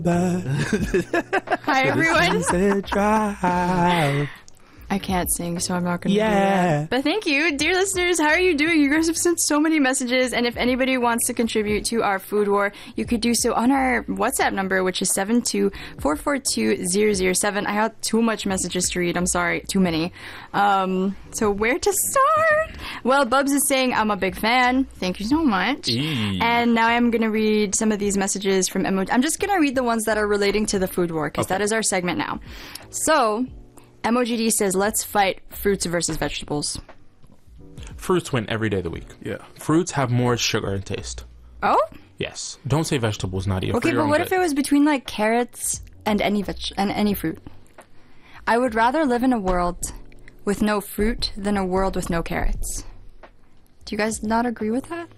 Hi, everyone. I can't sing, so I'm not going to do that. But thank you, dear listeners. How are you doing? You guys have sent so many messages, and if anybody wants to contribute to our food war, you could do so on our WhatsApp number, which is 72442-007. I had too much messages to read. I'm sorry. Too many. So where to start? Well, Bubs is saying, I'm a big fan. Thank you so much. And now I'm going to read some of these messages from emoji. I'm just going to read the ones that are relating to the food war, because that is our segment now. So... MOGD says, let's fight fruits versus vegetables. Fruits win every day of the week. Yeah. Fruits have more sugar and taste. Oh? Yes. Don't say vegetables, Nadia. Okay, but what if it was between, like, carrots and any fruit? I would rather live in a world with no fruit than a world with no carrots. Do you guys not agree with that?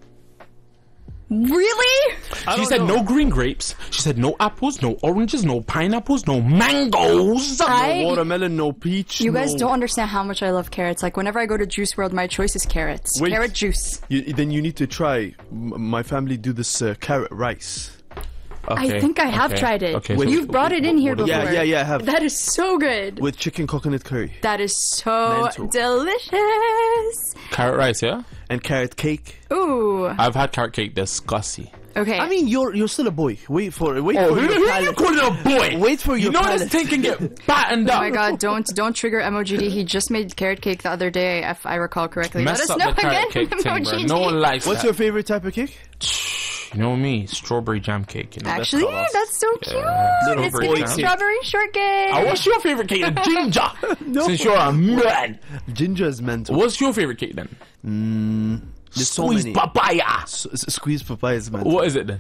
Really? She said no green grapes. She said no apples, no oranges, no pineapples, no mangoes. No watermelon, no peach. You guys don't understand how much I love carrots. Like, whenever I go to Juice World, my choice is carrots. Wait. Carrot juice. Then you need to try. My family do this carrot rice. I think I have tried it. Okay, You've brought it in here before. Yeah, I have. That is so good. With chicken coconut curry. That is so Lentil. delicious. Carrot rice, yeah? And carrot cake. Ooh. I've had carrot cake. Disgusting. Okay. I mean, you're still a boy. Wait for Who your you palate. calling a boy? Wait for your You know palate. this thing can get battened Oh up. my god, don't trigger MOGD. He just made carrot cake the other day, if I recall correctly. Mess Let us up know the carrot again, cake thing, bro. MOGD. No one likes What's that. your favorite type of cake? You know me, strawberry jam cake. You know, Actually, that's so cute. Little It's boy giving cake. strawberry shortcake. What's your favorite cake? Ginger. Since you're a man. Ginger is mental. What's your favorite cake then? There's so Squeeze many. papaya. Squeezed papaya is mental. What is it then?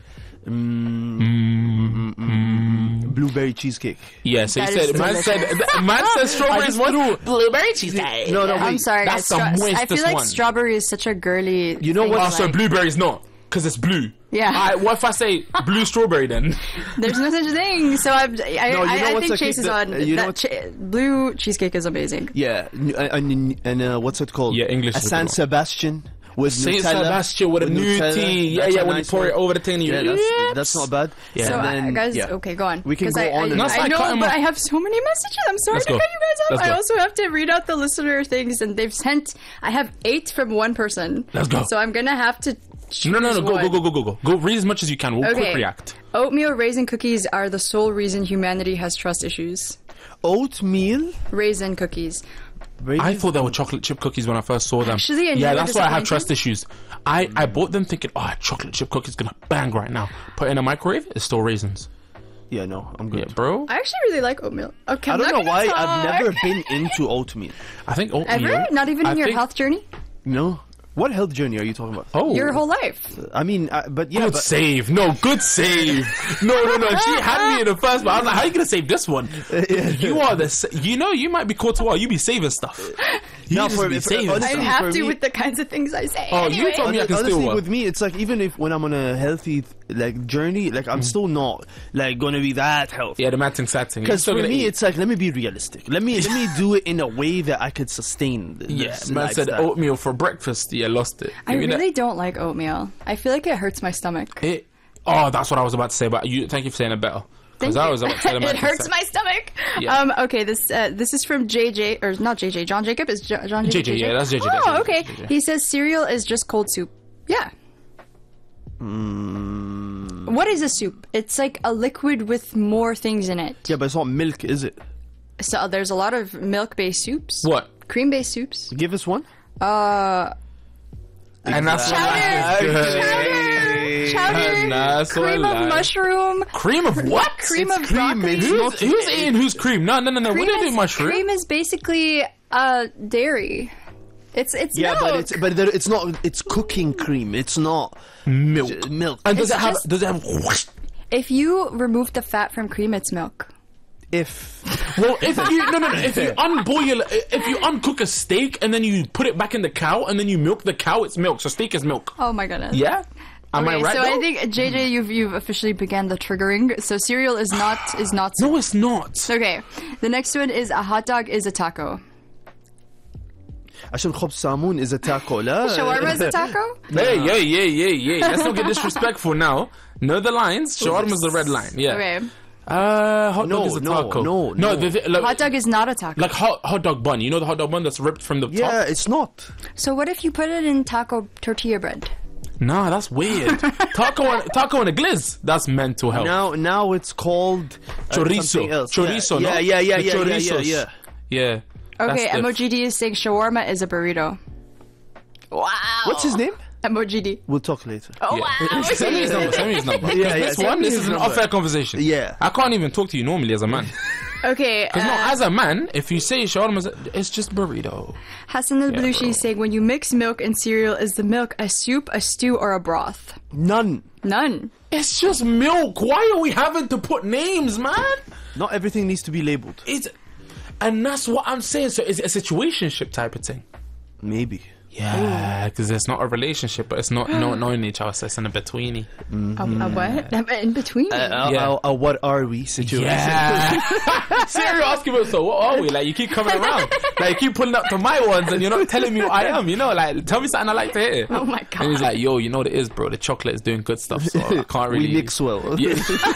Blueberry cheesecake. Yeah, so That you is said, man said strawberry is one. Blueberry cheesecake. No, I'm wait. sorry, That's guys. the I moistest feel like one. strawberry is such a girly. You know thing what? to Oh, so like. blueberry's not. Because it's blue. Yeah. Alright, what if I say blue strawberry then? There's no such thing. So I what's think a Chase cake is on. that- you know Blue cheesecake is amazing. Yeah, and what's it called? Yeah, English A is a San good one. Sebastian with Saint Nutella. Sebastian with a new Nutella. tea. That's Yeah, a when nice you pour one. it over the thing. Yeah, that's not bad. Yeah. So, And then, guys, yeah. okay, go on. We can 'Cause go on and That's I like know, cutting but off. I have so many messages. I'm sorry Let's to go. cut you guys off. Let's I go. also have to read out the listener things, and they've sent. I have 8 from one person. Let's go. So I'm gonna have to. No, choose one. go. Go read as much as you can. We'll quick Okay. react. Oatmeal raisin cookies are the sole reason humanity has trust issues. Oatmeal. Raisin cookies. I thought they were chocolate chip cookies when I first saw them. Actually, and yeah, they were that's why I have disappointing? trust issues. I bought them thinking, oh, a chocolate chip cookie's gonna bang right now. Put it in a microwave, it's still raisins. Yeah, no, I'm good. Yeah, bro. I actually really like oatmeal. Okay, I I'm don't not know why gonna I've talk. never been into oatmeal. I think oatmeal. Ever? Not even in I your think- health journey? No. What health journey are you talking about? Oh, Your whole life. I mean, but yeah, good but save. No, good save. No. She had me in the first, but I was like, how are you gonna save this one? You are you might be courtois. You be saving stuff. You No, just for- be for- saving honestly, I stuff. have for to me- with the kinds of things I say. Oh, you anyway. told me I can still honestly, work. with me, it's like even if when I'm on a healthy journey, like I'm still not like gonna be that healthy. Yeah, the mad thing, sad thing. Because You're for still me, gonna eat. it's like let me be realistic. Let me do it in a way that I could sustain. Yeah, This man said lifestyle. oatmeal for breakfast. Yeah, lost it. I Give me that. really don't like oatmeal. I feel like it hurts my stomach. Oh, that's what I was about to say. But you, thank you for saying it better. Because Thank I you. was about to say the It hurts my stomach. Yeah. Okay, this is from JJ, or not JJ, John Jacob. Is John Jacob? JJ, yeah, that's JJ, Oh, that's JJ, okay. JJ. He says cereal is just cold soup. Yeah. What is a soup? It's like a liquid with more things in it. Yeah, but it's not milk, is it? So there's a lot of milk-based soups. What? Cream-based soups. Give us one. And that's Chowder, That's what I cream of like. mushroom, Cream of what? cream It's of cream, broccoli. it's not- Who's eating whose cream? No. What do they do, mushroom? Cream is basically dairy. It's Yeah, milk. but it's not. It's cooking cream. It's not Milk. milk. And It's just- does it have whoosh? If you remove the fat from cream, it's milk. If Well, if you if you uncook a steak and then you put it back in the cow and then you milk the cow, it's milk. So steak is milk. Oh my goodness. Yeah. Am I Okay, right? so though? I think JJ, you've officially began the triggering. So cereal is not no, it's not. Okay. The next one is a hot dog is a taco. عشان خبز صامون is a taco لا Shawarma is a taco? Hey, Let's not get disrespectful now. Know the lines? Shawarma's the red line. Yeah. Okay. Hot dog is a taco. no. Like, Hot dog is not a taco. like hot dog bun. You know the hot dog bun that's ripped from the Yeah, top? it's not. So what if you put it in taco tortilla bread? Nah, that's weird. taco and a glizz. That's mental health. Now it's called Chorizo. something else. Chorizo, no? Yeah. The Yeah. chorizos. Yeah. Okay, That's the- MOGD is saying shawarma is a burrito. Wow. What's his name? MOGD. We'll talk later. Oh, Yeah. wow. Send me his number. Yeah, This send one, me this his is an number. unfair conversation. Yeah. I can't even talk to you normally as a man. Okay. Because no, as a man, if you say shawarma, it's just burrito. Hassan al-Balushi bro. is saying when you mix milk and cereal, is the milk a soup, a stew, or a broth? None. None. It's just milk. Why are we having to put names, man? Not everything needs to be labeled. And that's what I'm saying. So it's a situationship type of thing. Maybe. Yeah, because it's not a relationship, but it's not knowing each other. So it's in a betweeny. A what? In between. Yeah. What are we situation? Yeah. Seriously asking me, so what are we? Like, you keep coming around. Like, you keep pulling up to my ones and you're not telling me what I am. You know, like, tell me something I like to hear. Oh my God. And he's like, yo, you know what it is, bro? The chocolate is doing good stuff, so I can't really. We mix well. Yeah.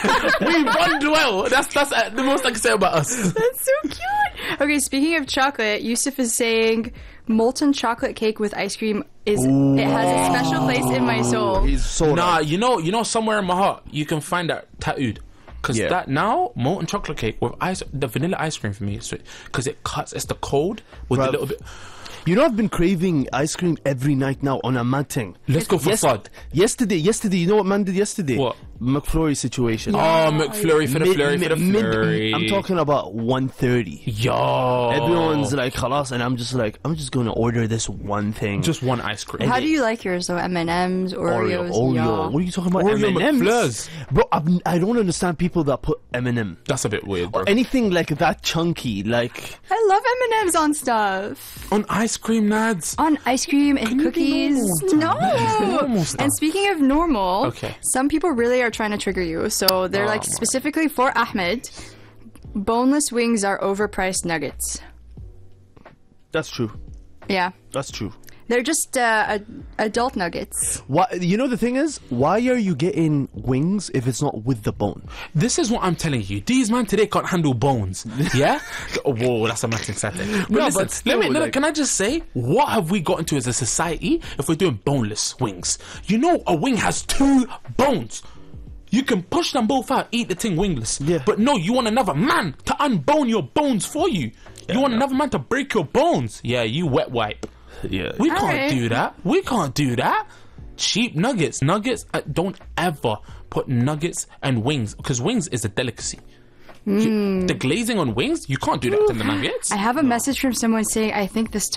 We bond well. That's the most I can say about us. That's so cute. Okay, speaking of chocolate, Yusuf is saying molten chocolate cake with ice cream it has a special place in my soul. He's so Nah, you know, somewhere in my heart, you can find that tattooed. Because that now, molten chocolate cake with the vanilla ice cream for me is sweet. Because it cuts, it's the cold with a little bit. You know, I've been craving ice cream every night now on a mad thing. Let's go for Sod. Yesterday, you know what man did yesterday? What? McFlurry situation. Oh, McFlurry for the flurry for the flurry. I'm talking about 1:30. Yo. Everyone's like, khalas, and I'm just going to order this one thing. Just one ice cream. How do you like yours though? M&M's, Oreos, Oreo. yeah. What are you talking about? Oreo M&Ms? McFlurs. Bro, I don't understand people that put M&M. That's a bit weird, bro. Anything like that chunky, like... I love M&M's on stuff. On ice cream, nads. On ice cream and Can you be cookies. normal? No. Normal stuff. And speaking of normal, Okay. some people really are trying to trigger you. So they're like, my. specifically for Ahmed, boneless wings are overpriced nuggets. That's true. Yeah. That's true. They're just adult nuggets. What, you know, the thing is, why are you getting wings if it's not with the bone? This is what I'm telling you. These man today can't handle bones. Yeah? Whoa, that's a matching setting. But No, listen, but still, can I just say, what have we got into as a society if we're doing boneless wings? You know, a wing has 2 bones. You can push them both out, eat the thing wingless. Yeah. But no, you want another man to unbone your bones for you. You want another man to break your bones. Yeah, you wet wipe. Yeah. We can't Alright. do that. We can't do that. Cheap nuggets. Don't ever put nuggets and wings, because wings is a delicacy. The glazing on wings, you can't do that to the nuggets. I have a message from someone saying, I think this